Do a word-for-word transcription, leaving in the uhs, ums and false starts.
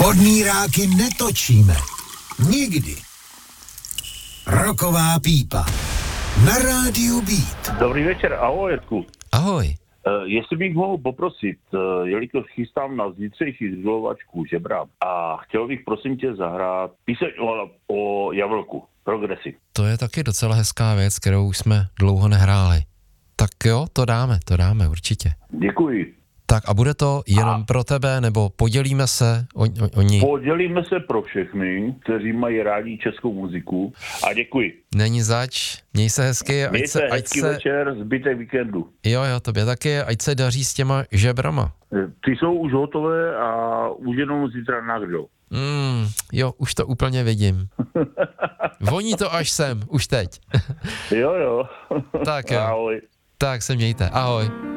Podmíráky netočíme. Nikdy. Roková pípa. Na rádiu Beat. Dobrý večer, ahoj Jirku. Ahoj. Uh, jestli bych mohl poprosit, uh, jelikož chystám na zítřejší zřizovačku žebra a chtěl bych prosím tě zahrát píseň o, o Jablku, Progresy. To je taky docela hezká věc, kterou už jsme dlouho nehráli. Tak jo, to dáme, to dáme určitě. Děkuji. Tak a bude to jenom a pro tebe, nebo podělíme se o, o, o ní? Podělíme se pro všechny, kteří mají rádi českou muziku a děkuji. Není zač, měj se hezky. Ať Měj se, se ať hezký se... večer, zbytek víkendu. Jo, jo, tobě taky, ať se daří s těma žebrama. Ty jsou už hotové a už jenom zítra na grill. Mm, jo, už to úplně vidím. Voní to až sem, už teď. Jo, jo. Tak jo. Ahoj. Tak se mějte, ahoj.